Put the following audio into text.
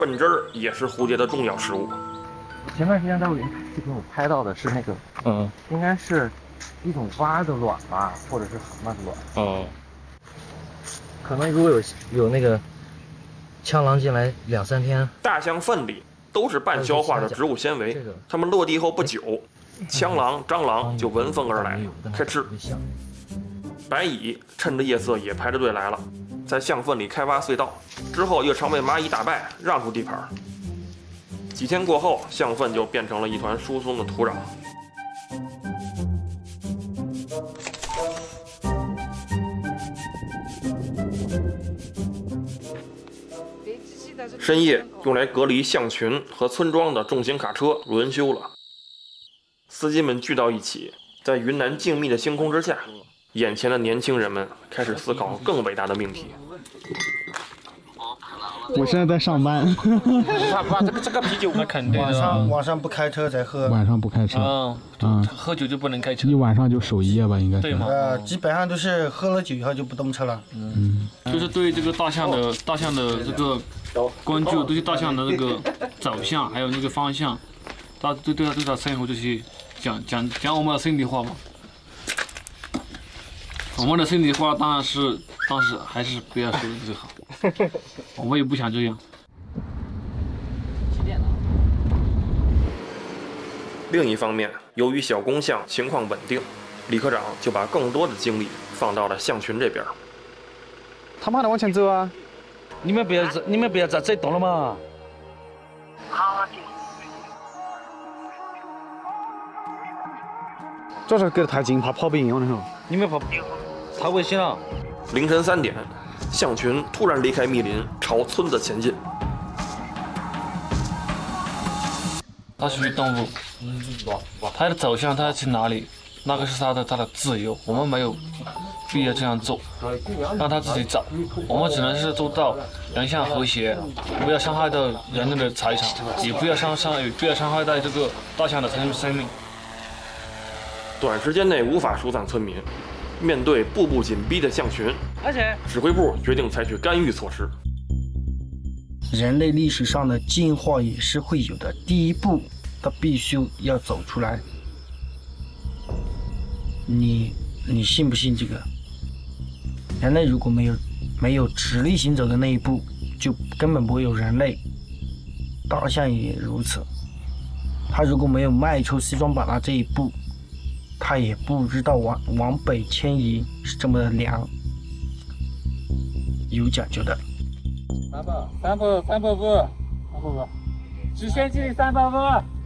粪汁儿也是蝴蝶的重要食物。 前段时间在我视频我拍到的是那个，应该是一种蛙的卵吧，或者是蛤蟆的卵。可能如果有那个枪狼进来2、3天， 大象粪里都是半消化的植物纤维，它们落地后不久，枪狼、蟑螂就闻风而来，开吃。白蚁趁着夜色也排着队来了，在象粪里开挖隧道，之后又常被蚂蚁打败，让出地盘。几天过后，象粪就变成了一团疏松的土壤。深夜用来隔离象群和村庄的重型卡车轮休了，司机们聚到一起，在云南静谧的星空之下，眼前的年轻人们开始思考更伟大的命题。 我现在在上班。 把这个啤酒，那肯定晚上不开车才喝。 晚上不开车。 喝酒就不能开车。 一晚上就守一夜吧，应该是。 对吗？ 基本上都是喝了酒以后就不动车了。 就是对这个大象的这个关注，对大象的那个走向，还有那个方向，对它生活这些讲我们的心里话嘛。我们的心里话当然是还是不要说的最好。我们也不想这样。 另一方面，由于小公象情况稳定，李科长就把更多的精力放到了象群这边。 他妈的往前走啊！ 你们不要再动了嘛！ 主要是隔得太近，怕跑不赢那种。 你们跑太危险了。 凌晨3点，象群突然离开密林，朝村子前进。 它属于动物，它的走向，它去哪里，那个是它的自由，我们没有必要这样做，让它自己走。我们只能是做到人象和谐，不要伤害到人类的财产，也不要伤害到这个大象的生命。 短时间内无法疏散村民，面对步步紧逼的象群，指挥部决定采取干预措施。 人类历史上的进化也是会有的，第一步，它必须要走出来。你信不信这个？人类如果没有直立行走的那一步，就根本不会有人类。大象也如此，它如果没有迈出西双版纳这一步，它也不知道往北迁移是这么的凉，有讲究的。 3步，直线距离300步。